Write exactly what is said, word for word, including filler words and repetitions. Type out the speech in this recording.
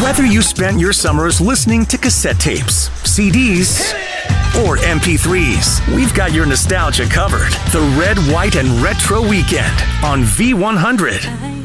Whether you spent your summers listening to cassette tapes, C Ds, or M P threes, we've got your nostalgia covered. The Red, White, and Retro Weekend on V one hundred.